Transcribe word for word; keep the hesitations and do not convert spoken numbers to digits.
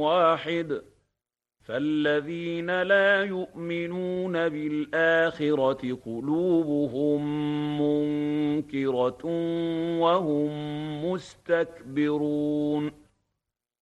واحد. فالذين لا يؤمنون بالآخرة قلوبهم منكرة وهم مستكبرون.